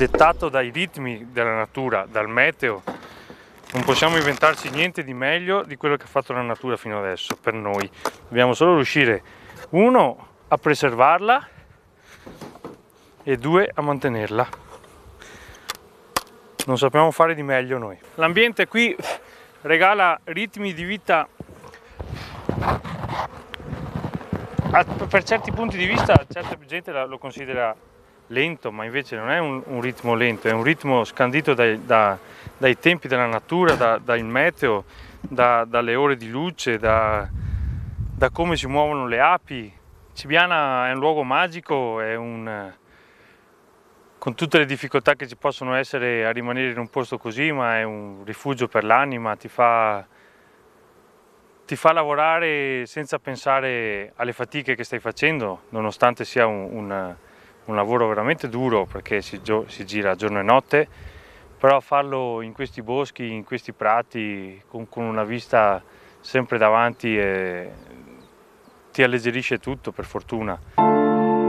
dettato dai ritmi della natura, dal meteo. Non possiamo inventarci niente di meglio di quello che ha fatto la natura fino adesso per noi. Dobbiamo solo riuscire, uno, a preservarla e due, a mantenerla. Non sappiamo fare di meglio noi. L'ambiente qui regala ritmi di vita per certi punti di vista. Certa gente lo considera lento, ma invece non è un ritmo lento, è un ritmo scandito dai tempi della natura, dal meteo, dalle ore di luce, da come si muovono le api. Cibiana è un luogo magico, con tutte le difficoltà che ci possono essere a rimanere in un posto così, ma è un rifugio per l'anima, ti fa lavorare senza pensare alle fatiche che stai facendo, nonostante sia un lavoro veramente duro, perché si gira giorno e notte, però farlo in questi boschi, in questi prati, con una vista sempre davanti, ti alleggerisce tutto, per fortuna.